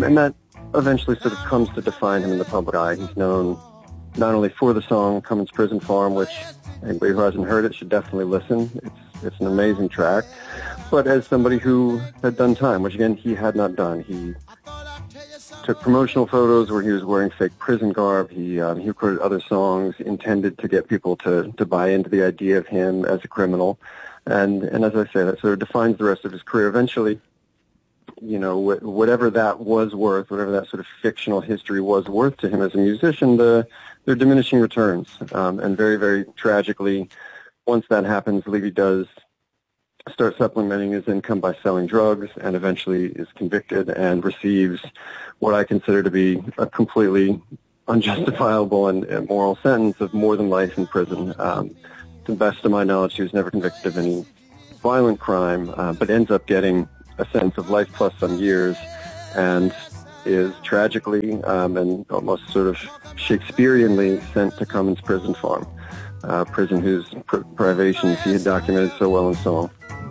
And that eventually sort of comes to define him in the public eye. He's known not only for the song Cummins Prison Farm, which anybody who hasn't heard it should definitely listen. It's an amazing track. But as somebody who had done time, which again he had not done. He took promotional photos where he was wearing fake prison garb. He recorded other songs intended to get people to buy into the idea of him as a criminal. And as I say, that sort of defines the rest of his career. Eventually, you know, whatever that was worth, whatever that sort of fictional history was worth to him as a musician, they're diminishing returns. And very, very tragically, once that happens, Levy does start supplementing his income by selling drugs and eventually is convicted and receives what I consider to be a completely unjustifiable and immoral sentence of more than life in prison. To the best of my knowledge, he was never convicted of any violent crime, but ends up getting a sentence of life plus some years and is tragically and almost sort of Shakespeareanly sent to Cummins Prison Farm, prison whose privations he had documented so well in song.